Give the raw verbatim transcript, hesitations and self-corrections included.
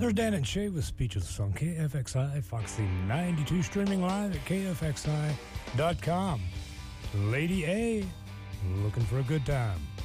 There's Dan and Shay with Speechless on K F X I, Foxy ninety-two, streaming live at K F X I dot com. Lady A, looking for a good time.